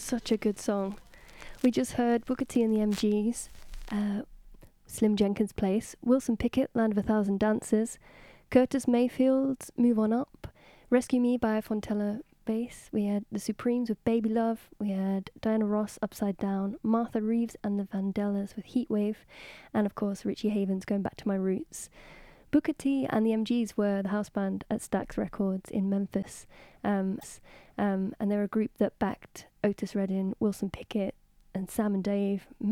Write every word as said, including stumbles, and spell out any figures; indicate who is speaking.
Speaker 1: such a good song. We just heard Booker T and the M Gs, uh, Slim Jenkins' Place, Wilson Pickett, Land of a Thousand Dances, Curtis Mayfield's Move On Up, Rescue Me by Fontella Bass. We had The Supremes with Baby Love. We had Diana Ross, Upside Down, Martha Reeves and the Vandellas with Heatwave, and of course Richie Havens, Going Back to My Roots. Booker T and the M Gs were the house band at Stax Records in Memphis, um, um, and they're a group that backed Otis Redding, Wilson Pickett, and Sam and Dave.